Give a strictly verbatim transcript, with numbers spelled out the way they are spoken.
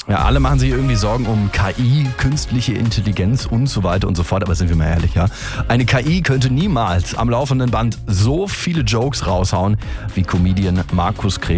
Ja, alle machen sich irgendwie Sorgen um K I, künstliche Intelligenz und so weiter und so fort. Aber sind wir mal ehrlich, ja? Eine K I könnte niemals am laufenden Band so viele Jokes raushauen wie Comedian Markus Krebs.